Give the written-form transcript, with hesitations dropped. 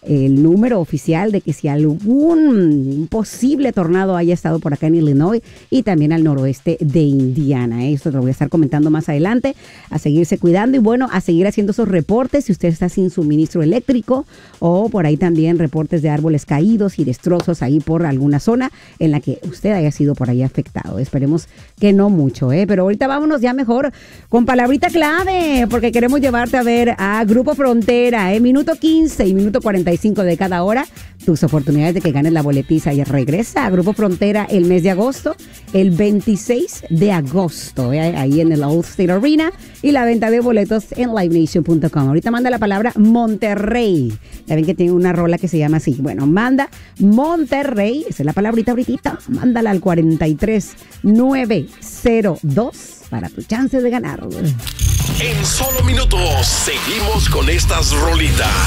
el número oficial de que si algún posible tornado haya estado por acá en Illinois y también al noroeste de Indiana. Esto lo voy a estar comentando más adelante. A seguirse cuidando y bueno, a seguir haciendo esos reportes si usted está sin suministro eléctrico o por ahí también reportes de árboles caídos y destrozos ahí por alguna zona en la que usted haya sido por ahí afectado. Esperemos que no mucho, pero ahorita vámonos ya mejor con palabrita clave, porque queremos llevarte a ver a Grupo Frontera, minuto 15 y minuto 45 de cada hora, tus oportunidades de que ganes la boletiza. Y regresa a Grupo Frontera el mes de agosto, el 26 de agosto, ahí en el Old State Arena, y la venta de boletos en livenation.com. Ahorita manda la palabra Monterrey. Ya ven que tiene una rola que se llama así. Bueno, manda Monterrey, esa es la palabrita ahorita, mándala al 43902 para tu chance de ganar. En solo minutos seguimos con estas rolitas.